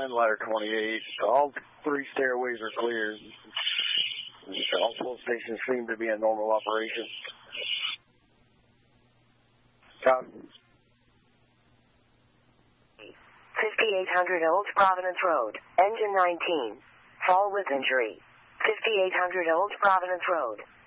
gentlemen, ladder 28. All 3 stairways are clear. All 12 stations seem to be in normal operation. Copy. 5800 Old Providence Road, engine 19. Fall with injury. 5800 Old Providence Road.